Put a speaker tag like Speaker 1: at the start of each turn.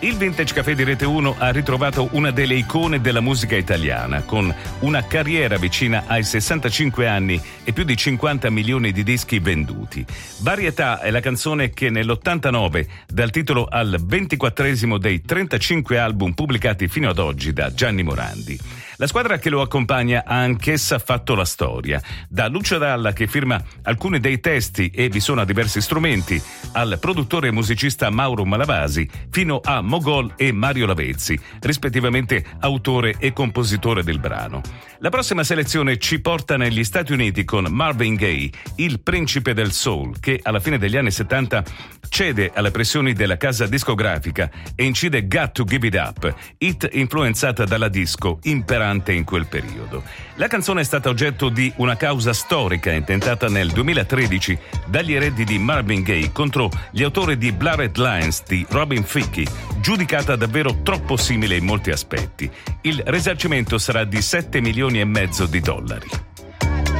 Speaker 1: Il Vintage Café di Rete 1 ha ritrovato una delle icone della musica italiana, con una carriera vicina ai 65 anni e più di 50 milioni di dischi venduti. Varietà è la canzone che nell'89 dà il titolo al 24esimo dei 35 album pubblicati fino ad oggi da Gianni Morandi. La squadra che lo accompagna ha anch'essa fatto la storia. Da Lucio Dalla, che firma alcuni dei testi e vi suona diversi strumenti, al produttore e musicista Mauro Malavasi, fino a Mogol e Mario Lavezzi, rispettivamente autore e compositore del brano. La prossima selezione ci porta negli Stati Uniti con Marvin Gaye, il principe del soul, che alla fine degli anni 70 cede alle pressioni della casa discografica e incide Got to Give It Up, hit influenzata dalla disco imperante in quel periodo. La canzone è stata oggetto di una causa storica intentata nel 2013 dagli eredi di Marvin Gaye contro gli autori di Blurred Lines di Robin Thicke, giudicata davvero troppo simile in molti aspetti. Il risarcimento sarà di $7,5 milioni di dollari.